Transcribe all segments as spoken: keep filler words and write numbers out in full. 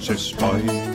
Princess Bride.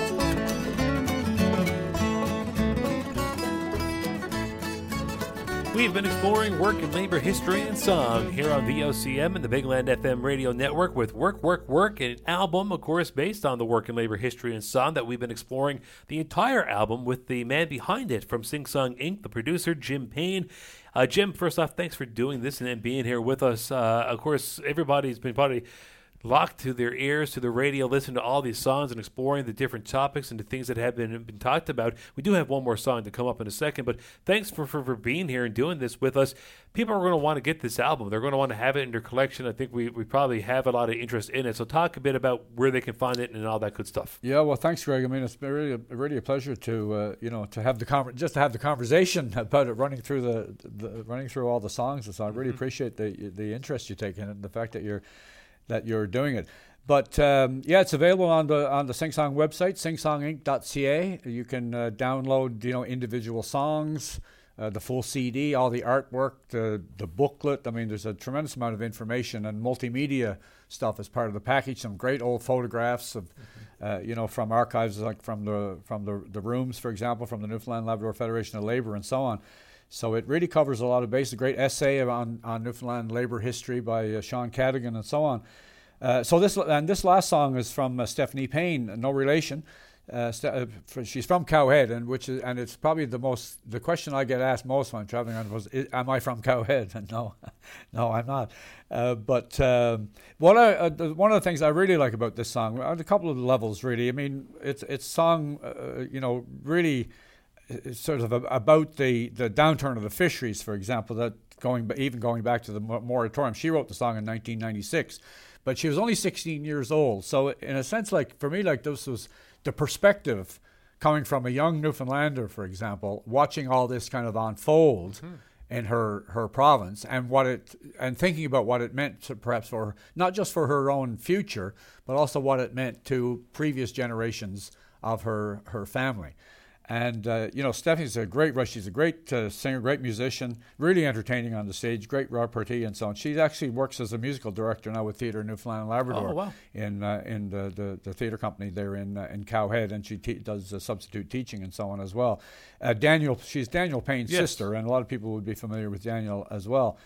We've been exploring work and labor history and song here on V O C M and the Big Land F M radio network with Work, Work, Work, an album, of course, based on the work and labor history and song that we've been exploring the entire album with the man behind it from Sing Song Incorporated, the producer, Jim Payne. Uh, Jim, first off, thanks for doing this and being here with us. Uh, of course, everybody's been probably locked to their ears, to the radio, listening to all these songs and exploring the different topics and the things that have been, been talked about. We do have one more song to come up in a second, but thanks for, for, for being here and doing this with us. People are going to want to get this album. They're going to want to have it in their collection. I think we, we probably have a lot of interest in it. So talk a bit about where they can find it and all that good stuff. Yeah, well, thanks, Greg. I mean, it's been really a, really a pleasure to uh, you know to have the conver- just to have the conversation about it, running through the, the running through all the songs. And so I really mm-hmm. appreciate the the interest you take in it, and the fact that you're that you're doing it. But um, yeah, it's available on the on the Sing Song website, sing song inc dot c a. You can uh, download, you know, individual songs, uh, the full C D, all the artwork, the the booklet. I mean, there's a tremendous amount of information and multimedia stuff as part of the package. Some great old photographs of, mm-hmm. uh, you know, from archives like from the from the the rooms, for example, from the Newfoundland Labrador Federation of Labor and so on. So it really covers a lot of base. A great essay on on Newfoundland labor history by uh, Sean Cadigan and so on. Uh, so this and this last song is from uh, Stephanie Payne, no relation. Uh, Ste- uh, for, she's from Cowhead, and which is and it's probably the most the question I get asked most when I'm traveling around was, "Am I from Cowhead?" And no, no, I'm not. Uh, but um, what I, uh, one of the things I really like about this song, on a couple of levels, really. I mean, it's it's song, uh, you know, really sort of about the the downturn of the fisheries, for example. That going even going back to the moratorium, she wrote the song in nineteen ninety-six. But she was only sixteen years old. So in a sense, like for me, like this was the perspective coming from a young Newfoundlander, for example, watching all this kind of unfold mm-hmm. in her, her province and what it and thinking about what it meant to perhaps for her, not just for her own future, but also what it meant to previous generations of her, her family. And, uh, you know, Stephanie's a great, she's a great uh, singer, great musician, really entertaining on the stage, great repartee and so on. She actually works as a musical director now with Theatre Newfoundland and Labrador oh, wow. in uh, in the, the, the theatre company there in uh, in Cowhead, and she te- does uh, substitute teaching and so on as well. Uh, Daniel, she's Daniel Payne's yes. sister, and a lot of people would be familiar with Daniel as well.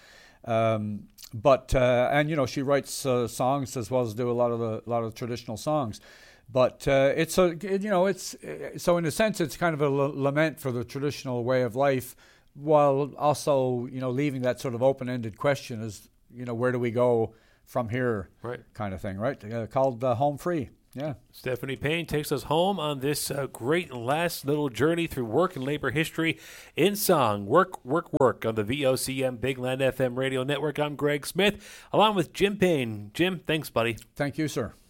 Um, but, uh, and, you know, she writes uh, songs as well as do a lot of the, a lot of traditional songs. But uh, it's a you know it's so in a sense it's kind of a l- lament for the traditional way of life, while also you know leaving that sort of open-ended question as you know where do we go from here, right? Kind of thing, right? Uh, called uh, Home Free. Yeah. Stephanie Payne takes us home on this uh, great last little journey through work and labor history in song. Work, work, work on the V O C M Big Land F M radio network. I'm Greg Smith, along with Jim Payne. Jim, thanks, buddy. Thank you, sir.